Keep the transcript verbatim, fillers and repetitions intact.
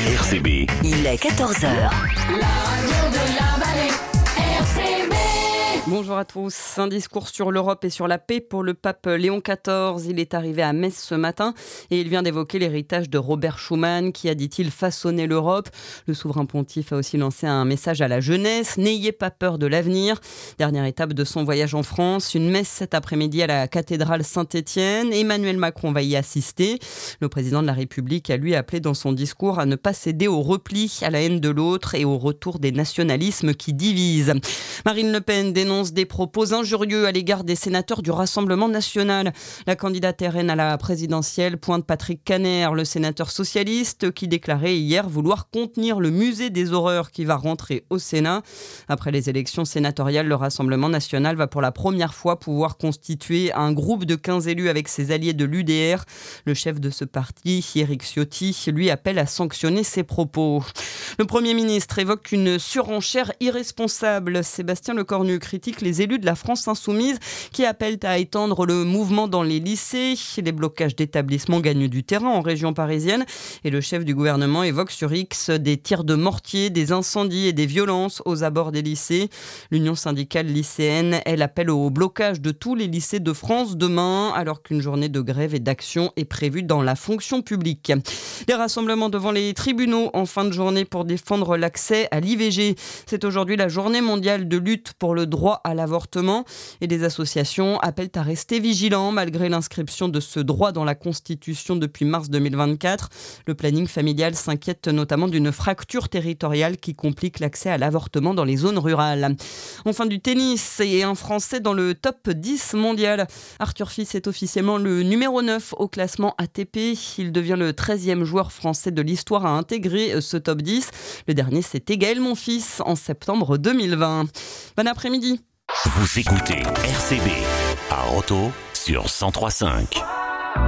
R C B. Il est quatorze heures. La radio de la vallée, R C B. Bonjour à tous. Un discours sur l'Europe et sur la paix pour le pape Léon quatorze. Il est arrivé à Metz ce matin et il vient d'évoquer l'héritage de Robert Schuman qui a, dit-il, façonné l'Europe. Le souverain pontife a aussi lancé un message à la jeunesse. N'ayez pas peur de l'avenir. Dernière étape de son voyage en France. Une messe cet après-midi à la cathédrale Saint-Étienne. Emmanuel Macron va y assister. Le président de la République a lui appelé dans son discours à ne pas céder au repli, à la haine de l'autre et au retour des nationalismes qui divisent. Marine Le Pen dénonce des propos injurieux à l'égard des sénateurs du Rassemblement national. La candidate R N à la présidentielle pointe Patrick Kanner, le sénateur socialiste, qui déclarait hier vouloir contenir le musée des horreurs qui va rentrer au Sénat. Après les élections sénatoriales, le Rassemblement national va pour la première fois pouvoir constituer un groupe de quinze élus avec ses alliés de l'U D R. Le chef de ce parti, Éric Ciotti, lui appelle à sanctionner ses propos. Le Premier ministre évoque une surenchère irresponsable. Sébastien Lecornu critique les élus de la France insoumise qui appellent à étendre le mouvement dans les lycées. Les blocages d'établissements gagnent du terrain en région parisienne et le chef du gouvernement évoque sur X des tirs de mortier, des incendies et des violences aux abords des lycées. L'Union syndicale lycéenne, elle appelle au blocage de tous les lycées de France demain alors qu'une journée de grève et d'action est prévue dans la fonction publique. Des rassemblements devant les tribunaux en fin de journée pour défendre l'accès à l'I V G. C'est aujourd'hui la journée mondiale de lutte pour le droit à l'avortement et des associations appellent à rester vigilants malgré l'inscription de ce droit dans la Constitution depuis mars deux mille vingt-quatre. Le planning familial s'inquiète notamment d'une fracture territoriale qui complique l'accès à l'avortement dans les zones rurales. Enfin du tennis et un Français dans le top dix mondial. Arthur Fils est officiellement le numéro neuf au classement A T P. Il devient le treizième joueur français de l'histoire à intégrer ce top dix. Le dernier, c'était Gaël Monfils en septembre deux mille vingt. Bon après-midi. Vous écoutez R C B à Roto sur cent trois virgule cinq.